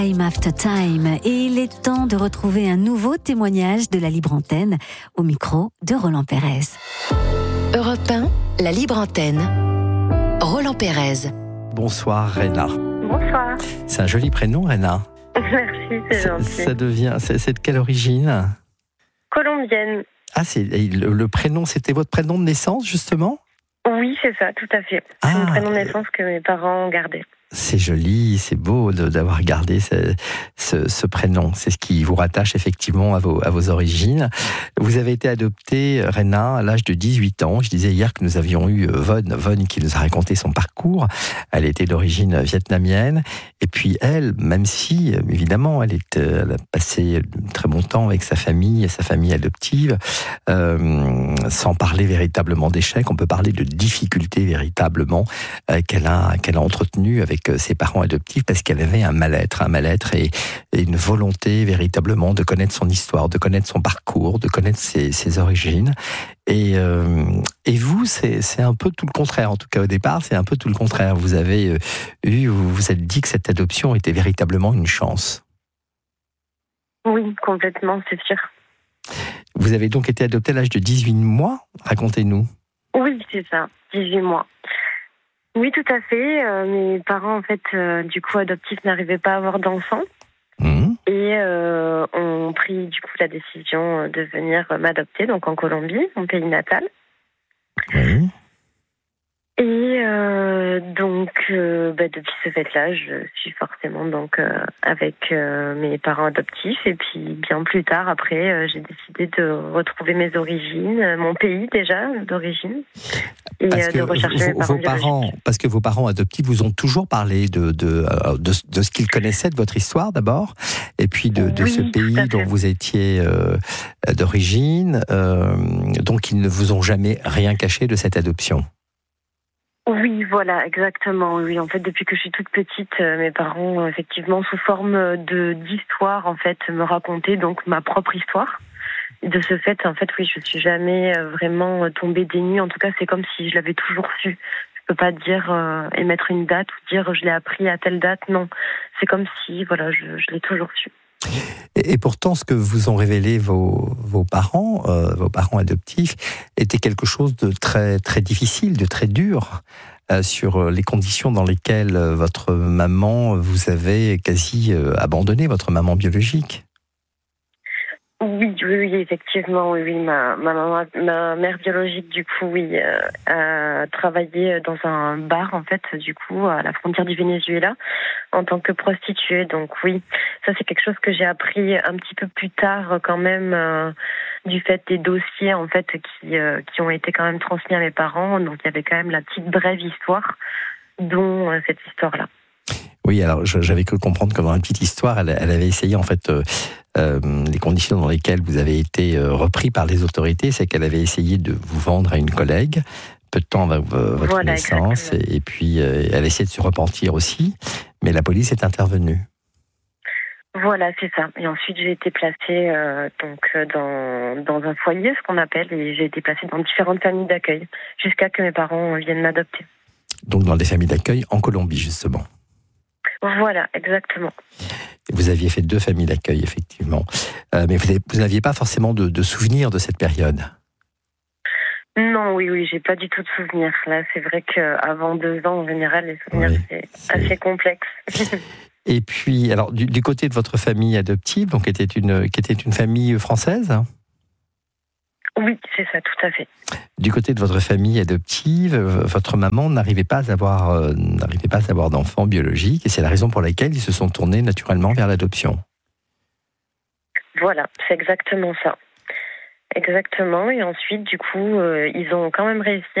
Time after time, et il est temps de retrouver un nouveau témoignage de la Libre Antenne au micro de Roland Pérez. Europe 1, la Libre Antenne. Roland Pérez. Bonsoir Réna. Bonsoir. C'est un joli prénom, Réna. Merci, c'est gentil. C'est de quelle origine? Colombienne. Ah, le prénom, c'était votre prénom de naissance, justement? Oui, c'est ça, tout à fait. C'est mon prénom de naissance que mes parents ont gardé. C'est joli, c'est beau d'avoir gardé ce prénom. C'est ce qui vous rattache effectivement à vos origines. Vous avez été adoptée, Réna, à l'âge de 18 ans. Je disais hier que nous avions eu Von qui nous a raconté son parcours. Elle était d'origine vietnamienne. Et puis elle, même si, évidemment, elle a passé très bon temps avec sa famille adoptive, sans parler véritablement d'échec, on peut parler de difficultés véritablement qu'elle a entretenues avec ses parents adoptifs, parce qu'elle avait un mal-être et une volonté véritablement de connaître son histoire, de connaître son parcours, de connaître ses origines. Et vous, c'est un peu tout le contraire. En tout cas, au départ, c'est un peu tout le contraire. Vous vous êtes dit que cette adoption était véritablement une chance. Oui, complètement, c'est sûr. Vous avez donc été adoptée à l'âge de 18 mois. Racontez-nous. Oui, c'est ça, 18 mois. Oui, tout à fait. Mes parents, en fait, du coup, adoptifs n'arrivaient pas à avoir d'enfants. Et ont pris, du coup, la décision de venir m'adopter, donc en Colombie, mon pays natal. Oui. Et depuis ce fait-là, je suis forcément avec mes parents adoptifs. Et puis bien plus tard, après, j'ai décidé de retrouver mes origines, mon pays déjà d'origine, et de rechercher mes parents. Parce que vos parents adoptifs vous ont toujours parlé de ce qu'ils connaissaient de votre histoire d'abord, et puis de ce pays dont vous étiez d'origine. Donc ils ne vous ont jamais rien caché de cette adoption. Oui, voilà, exactement. Oui, en fait, depuis que je suis toute petite, mes parents, effectivement, sous forme d'histoire, en fait, me racontaient donc ma propre histoire. De ce fait, en fait, oui, je suis jamais vraiment tombée des nues. En tout cas, c'est comme si je l'avais toujours su. Je peux pas dire émettre une date ou dire je l'ai appris à telle date. Non, c'est comme si, voilà, je l'ai toujours su. Et pourtant, ce que vous ont révélé vos parents adoptifs, était quelque chose de très, très difficile, de très dur, sur les conditions dans lesquelles votre maman vous avait quasi abandonné, votre maman biologique. Oui, effectivement, oui. Ma mère biologique, du coup, oui, a travaillé dans un bar, en fait, du coup, à la frontière du Venezuela, en tant que prostituée. Donc oui, ça c'est quelque chose que j'ai appris un petit peu plus tard, quand même, du fait des dossiers, en fait, qui ont été quand même transmis à mes parents. Donc il y avait quand même la petite brève histoire, dont cette histoire-là. Oui, alors j'avais cru comprendre que dans la petite histoire, elle avait essayé en fait les conditions dans lesquelles vous avez été repris par les autorités, c'est qu'elle avait essayé de vous vendre à une collègue peu de temps avant votre naissance, et puis elle essayait de se repentir aussi, mais la police est intervenue. Voilà, c'est ça. Et ensuite, j'ai été placée dans un foyer, ce qu'on appelle, et j'ai été placée dans différentes familles d'accueil, jusqu'à ce que mes parents viennent m'adopter. Donc dans des familles d'accueil en Colombie, justement. Voilà, exactement. Vous aviez fait 2 familles d'accueil, effectivement. Mais vous n'aviez pas forcément de souvenirs de cette période? Non, oui, j'ai pas du tout de souvenirs. Là, c'est vrai qu'avant 2 ans, en général, les souvenirs, c'est assez complexe. Et puis, alors, du côté de votre famille adoptive, donc, qui était une famille française? Oui, c'est ça, tout à fait. Du côté de votre famille adoptive, votre maman n'arrivait pas à avoir d'enfants biologiques, et c'est la raison pour laquelle ils se sont tournés naturellement vers l'adoption. Voilà, c'est exactement ça. Exactement, et ensuite, du coup, ils ont quand même réussi